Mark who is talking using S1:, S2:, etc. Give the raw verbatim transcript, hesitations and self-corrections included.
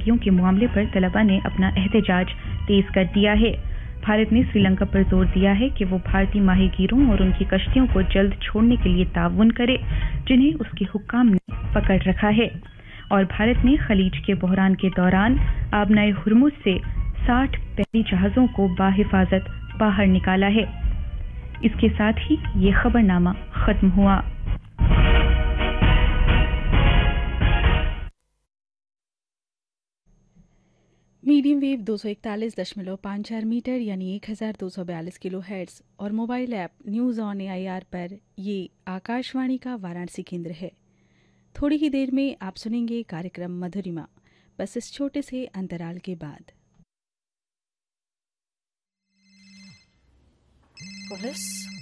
S1: कैदियों के मामले पर तलबा ने अपना एहतजाज तेज कर दिया है। भारत ने श्रीलंका पर जोर दिया है कि वो भारतीय माहीगीरों और उनकी कश्तियों को जल्द छोड़ने के लिए ताउन करे, जिन्हें उसके हुक्काम ने पकड़ रखा है। और भारत ने खलीज के बहरान के दौरान आबनाए हुर्मुज से साठ बहरी जहाजों को बाहिफाजत बाहर निकाला है। इसके साथ ही ये खबरनामा खत्म हुआ।
S2: मीडियम वेव दो सौ इकतालीस दशमलव पाँच चार मीटर यानी एक हज़ार दो सौ बयालीस किलो हेर्ट्ज और mobile app news on A I R पर ये आकाशवाणी का वाराणसी केंद्र है। थोड़ी ही देर में आप सुनेंगे कार्यक्रम मधुरिमा, बस इस छोटे से अंतराल के बाद।
S3: पुलिस